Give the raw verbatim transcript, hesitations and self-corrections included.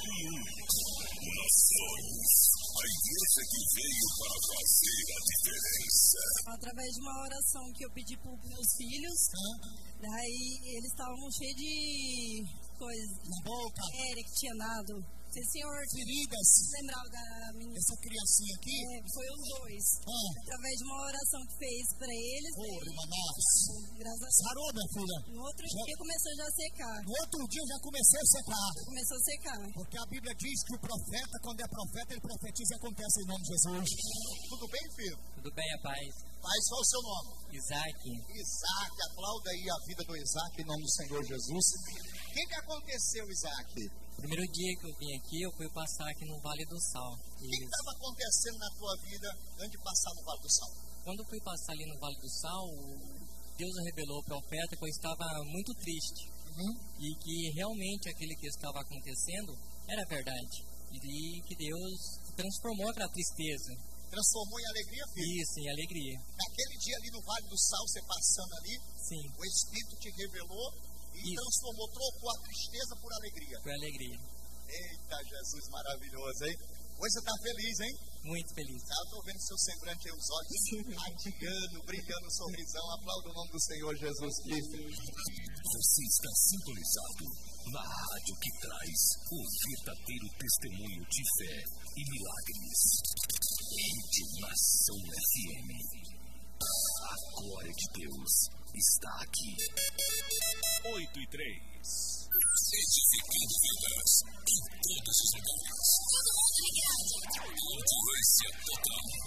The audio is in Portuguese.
um. Nações. A igreja que veio para fazer a diferença. Através de uma oração que eu pedi para os meus filhos, Hã? daí eles estavam cheios de coisa. Na boca. Eric tinha dado. Se o senhor Feridas. lembrava da menina, Essa criancinha aqui. é, foi os dois. Ah. Através de uma oração que fez para eles. Ô, daí, Manás. graças a Deus. Sarou, minha filha. No outro Já- dia começou já a secar. No outro dia eu já comecei a secar. Começou a secar. Porque a Bíblia diz que o profeta, quando é profeta, ele profetiza e acontece em nome de Jesus. Tudo bem, filho? Tudo bem, rapaz? Pai, qual é o seu nome? Isaac, Isaac, aplauda aí a vida do Isaac em nome do Senhor Jesus. O que, que aconteceu, Isaac? o primeiro dia que eu vim aqui, eu fui passar aqui no Vale do Sal. O que E estava acontecendo na tua vida antes de passar no Vale do Sal? quando eu fui passar ali no Vale do Sal, Deus revelou ao profeta que eu estava muito triste. Uhum. E que realmente aquilo que estava acontecendo era verdade. E que Deus transformou aquela tristeza. Transformou em alegria, filho? Isso, em alegria. Naquele dia ali no Vale do Sal, você passando ali, Sim, o Espírito te revelou e Isso. transformou, trocou a tristeza por alegria. foi alegria. Eita, Jesus maravilhoso, hein? Hoje você está feliz, hein? Muito feliz. Eu estou vendo seu semblante aí, os olhos radiando, brilhando, um sorrisão. Aplauda o nome do Senhor Jesus Cristo. Você está sintonizado na rádio que traz o verdadeiro testemunho de fé e milagres. Rede Nação F M. A glória de Deus está aqui. oito e três. Edificando vidas em todos os lugares. Concorrência total.